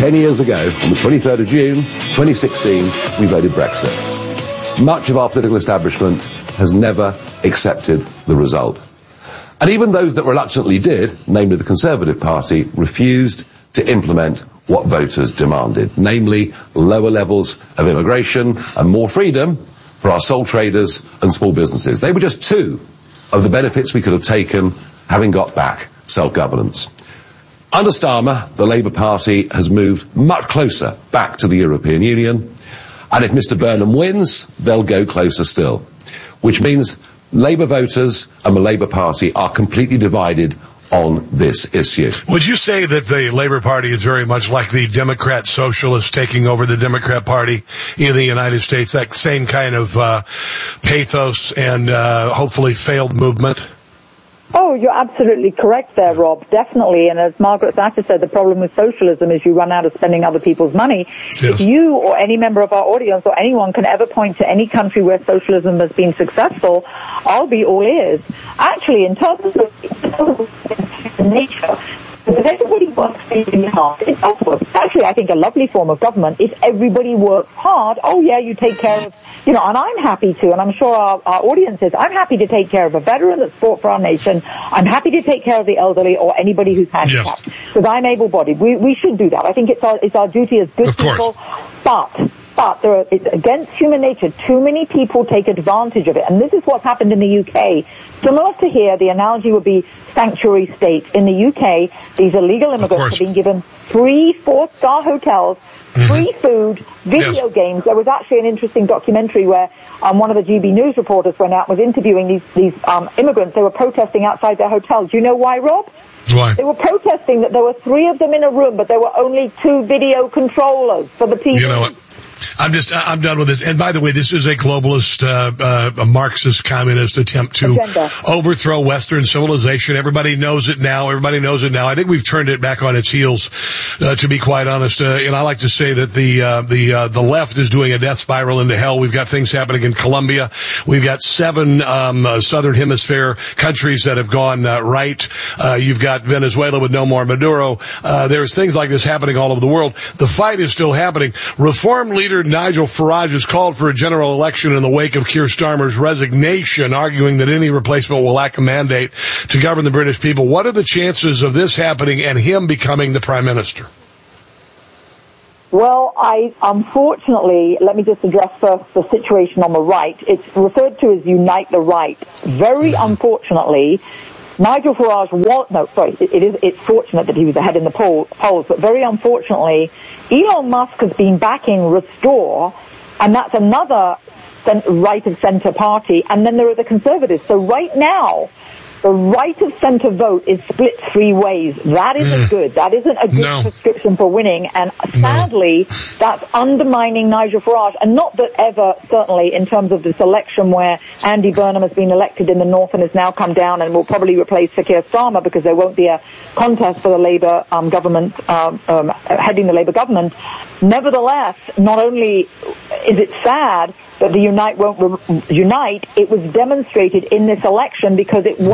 10 years ago, on the 23rd of June, 2016, we voted Brexit. Much of our political establishment has never accepted the result. And even those that reluctantly did, namely the Conservative Party, refused to implement what voters demanded, namely lower levels of immigration and more freedom for our sole traders and small businesses. They were just two of the benefits we could have taken having got back self-governance. Under Starmer, the Labour Party has moved much closer back to the European Union, and if Mr Burnham wins, they'll go closer still, which means Labour voters and the Labour Party are completely divided on this issue. Would you say that the Labour Party is very much like the Democrat Socialists taking over the Democrat Party in the United States, that same kind of pathos and hopefully failed movement? Oh, you're absolutely correct there, Rob. Definitely. And as Margaret Thatcher said, the problem with socialism is you run out of spending other people's money. Yes. If you or any member of our audience or anyone can ever point to any country where socialism has been successful, I'll be all ears. Actually, in terms of nature, if everybody works really hard, it does work. It's actually, I think, a lovely form of government. If everybody works hard, oh yeah, you take care of, and I'm happy to, and I'm sure our audience is, I'm happy to take care of a veteran that's fought for our nation. I'm happy to take care of the elderly or anybody who's handicapped. Because I'm able-bodied. We should do that. I think it's our duty as good people. But it's against human nature. Too many people take advantage of it. And this is what's happened in the UK. Similar to here, the analogy would be sanctuary state. In the UK, these illegal immigrants have been given free 4-star hotels, free food, video games. There was actually an interesting documentary where one of the GB News reporters went out and was interviewing these immigrants. They were protesting outside their hotel. Do you know why, Rob? Why? They were protesting that there were 3 of them in a room, but there were only 2 video controllers for the TV. You know what? I'm done with this. And by the way, this is a globalist, a Marxist, communist attempt to overthrow Western civilization. Everybody knows it now. I think we've turned it back on its heels, to be quite honest. And I like to say that the left is doing a death spiral into hell. We've got things happening in Colombia. We've got 7, Southern Hemisphere countries that have gone, right. You've got Venezuela with no more Maduro. There's things like this happening all over the world. The fight is still happening. Reform leader Nigel Farage has called for a general election in the wake of Keir Starmer's resignation, arguing that any replacement will lack a mandate to govern the British people. What are the chances of this happening and him becoming the Prime Minister? Well, unfortunately, let me just address first the situation on the right. It's referred to as Unite the Right. Very unfortunately, Nigel Farage it's fortunate that he was ahead in the polls, but very unfortunately, Elon Musk has been backing Restore, and that's another right-of-centre party, and then there are the Conservatives. So right now, the right-of-centre vote is split 3 ways. That isn't good. That isn't a good prescription for winning, and sadly, that's undermining Nigel Farage. And not that ever, certainly, in terms of this election where Andy Burnham has been elected in the north and has now come down and will probably replace Sir Keir Starmer because there won't be a contest for the Labour government, heading the Labour government. Nevertheless, not only is it sad that the Unite won't unite, it was demonstrated in this election because it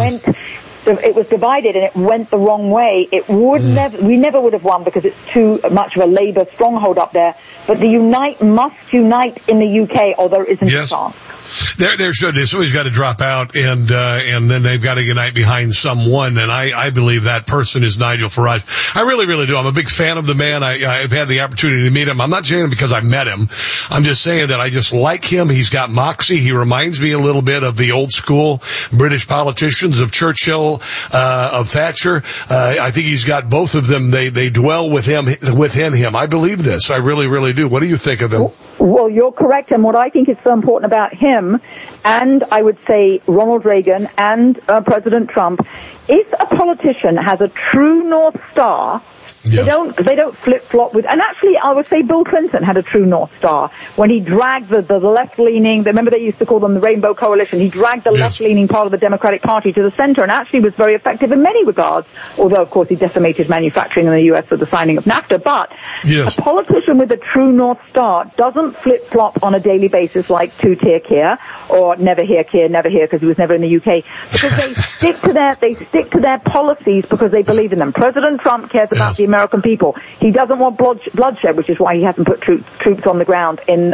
was divided and it went the wrong way. We never would have won because it's too much of a Labour stronghold up there. But the Unite must unite in the UK or there isn't a chance. There should. Somebody's got to drop out, and then they've got to unite behind someone, and I believe that person is Nigel Farage. I really, really do. I'm a big fan of the man. I've had the opportunity to meet him. I'm not saying it because I met him. I'm just saying that I just like him. He's got moxie. He reminds me a little bit of the old school British politicians of Churchill, of Thatcher. I think he's got both of them. They dwell within him. I believe this. I really, really do. What do you think of him? Well, you're correct, and what I think is so important about him, and I would say Ronald Reagan and President Trump, if a politician has a true North Star, they don't flip-flop with, and actually I would say Bill Clinton had a true North Star when he dragged the left-leaning, remember they used to call them the Rainbow Coalition, he dragged the left-leaning part of the Democratic Party to the center and actually was very effective in many regards, although of course he decimated manufacturing in the US with the signing of NAFTA, but a politician with a true North Star doesn't flip-flop on a daily basis like two-tier Keir, or never hear Keir, never hear because he was never in the UK, because they stick to their policies because they believe in them. President Trump cares about the American people. He doesn't want bloodshed, which is why he hasn't put troops on the ground in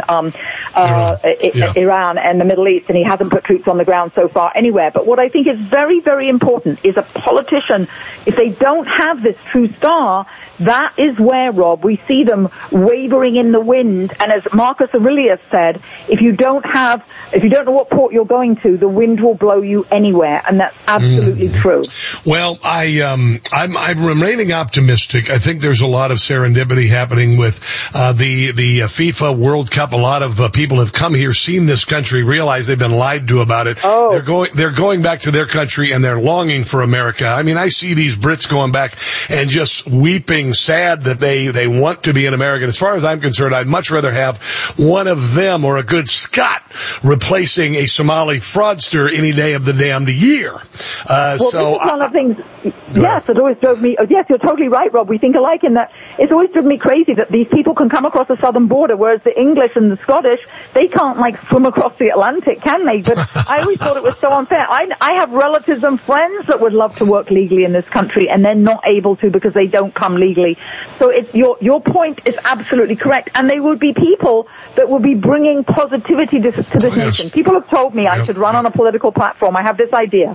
Iran and the Middle East, and he hasn't put troops on the ground so far anywhere. But what I think is very, very important is a politician, if they don't have this true star, that is where, Rob, we see them wavering in the wind. And as Marcus Aurelius said, if you don't know what port you're going to, the wind will blow you anywhere. And that's absolutely true. Well, I'm remaining optimistic. I think there's a lot of serendipity happening with the FIFA World Cup. A lot of people have come here, seen this country, realize they've been lied to about it. Oh. They're going back to their country, and they're longing for America. I mean, I see these Brits going back and just weeping, sad that they want to be an American. As far as I'm concerned, I'd much rather have one of them or a good Scot replacing a Somali fraudster any day of the damned year. Well, this is one of the things. Yes, it always drove me. Yes, you're totally right, Rob. We think alike in that it's always driven me crazy that these people can come across the southern border, whereas the English and the Scottish, they can't swim across the Atlantic, can they? But I always thought it was so unfair. I have relatives and friends that would love to work legally in this country, and they're not able to because they don't come legally. So your point is absolutely correct, and they would be people that would be bringing positivity to this nation. People have told me I should run on a political platform. I have this idea.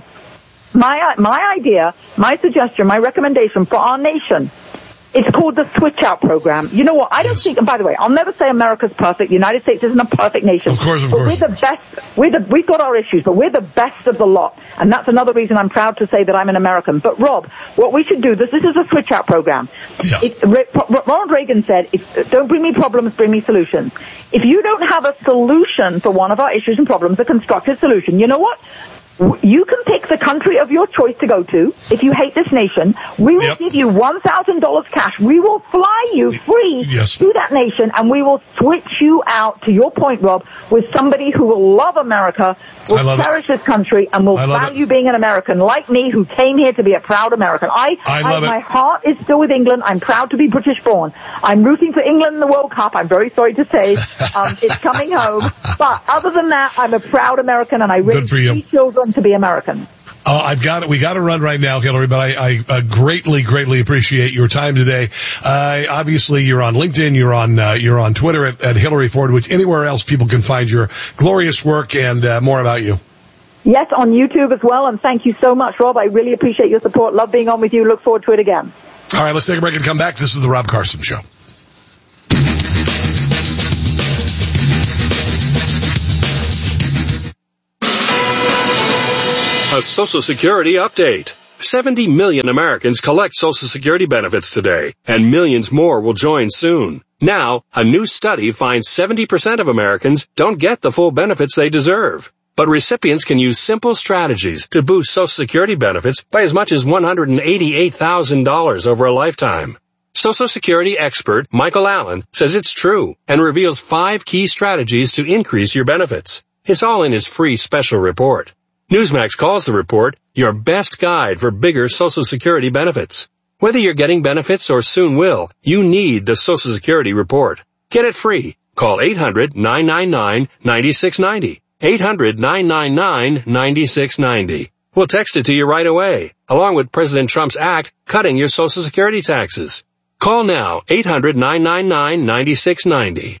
My idea, my suggestion, my recommendation for our nation, it's called the Switch Out Program. You know what? I don't think, and by the way, I'll never say America's perfect. The United States isn't a perfect nation. Of course. We're the best. We've got our issues, but we're the best of the lot. And that's another reason I'm proud to say that I'm an American. But Rob, what we should do, this is a Switch Out Program. Yeah. Ronald Reagan said, don't bring me problems, bring me solutions. If you don't have a solution for one of our issues and problems, a constructive solution, you know what? You can pick the country of your choice to go to. If you hate this nation, we will give you $1,000 cash. We will fly you free to that nation, and we will switch you out, to your point, Rob, with somebody who will love America, will cherish this country, and will value being an American, like me, who came here to be a proud American. My heart is still with England. I'm proud to be British born. I'm rooting for England in the World Cup. I'm very sorry to say. It's coming home. But other than that, I'm a proud American, and I raised 3 children to be American. We got to run right now, Hillary, but I greatly appreciate your time today. Obviously you're on LinkedIn, you're on Twitter at Hillary Ford, anywhere else people can find your glorious work and more about you. Yes, on YouTube as well, and thank you so much, Rob. I really appreciate your support. Love being on with you. Look forward to it again. All right, let's take a break and come back. This is the Rob Carson Show. A Social Security update. 70 million Americans collect Social Security benefits today, and millions more will join soon. Now, a new study finds 70% of Americans don't get the full benefits they deserve. But recipients can use simple strategies to boost Social Security benefits by as much as $188,000 over a lifetime. Social Security expert Michael Allen says it's true and reveals 5 key strategies to increase your benefits. It's all in his free special report. Newsmax calls the report your best guide for bigger Social Security benefits. Whether you're getting benefits or soon will, you need the Social Security report. Get it free. Call 800-999-9690. 800-999-9690. We'll text it to you right away, along with President Trump's act cutting your Social Security taxes. Call now, 800-999-9690.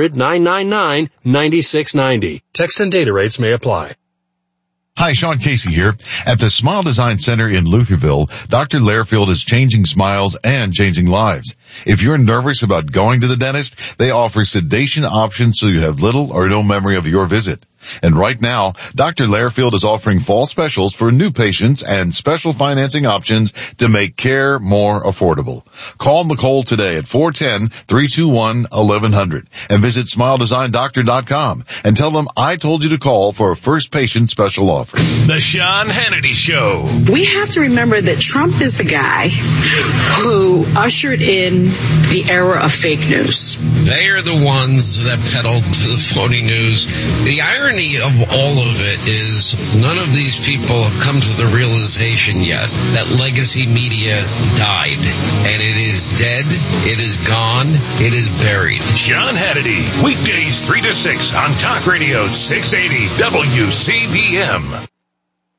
800-999-9690. Text and data rates may apply. Hi, Sean Casey here. At the Smile Design Center in Lutherville, Dr. Lairfield is changing smiles and changing lives. If you're nervous about going to the dentist, they offer sedation options so you have little or no memory of your visit. And right now, Dr. Lairfield is offering fall specials for new patients and special financing options to make care more affordable. Call Nicole today at 410-321-1100 and visit SmileDesignDoctor.com and tell them I told you to call for a first patient special offer. The Sean Hannity Show. We have to remember that Trump is the guy who ushered in the era of fake news. They are the ones that peddled the phony news. The irony of all of it is none of these people have come to the realization yet that legacy media died. And it is dead, it is gone, it is buried. Sean Hannity, weekdays 3 to 6 on Talk Radio 680 WCBM.